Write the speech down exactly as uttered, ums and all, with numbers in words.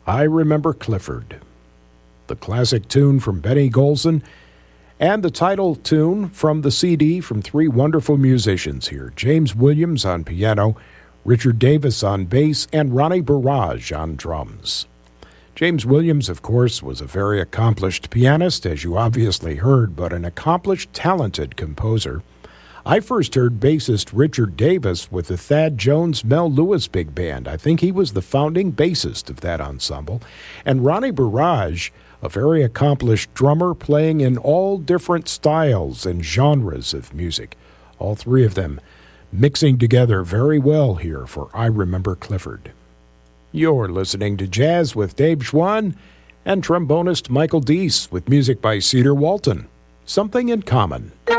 I Remember Clifford, the classic tune from Benny Golson, and the title tune from the C D from three wonderful musicians here, James Williams on piano, Richard Davis on bass, and Ronnie Barrage on drums. James Williams, of course, was a very accomplished pianist, as you obviously heard, but an accomplished, talented composer. I first heard bassist Richard Davis with the Thad Jones Mel Lewis Big Band. I think he was the founding bassist of that ensemble. And Ronnie Barrage, a very accomplished drummer playing in all different styles and genres of music. All three of them mixing together very well here for I Remember Clifford. You're listening to Jazz with Dave Schwann and trombonist Michael Deese with music by Cedar Walton. Something in Common.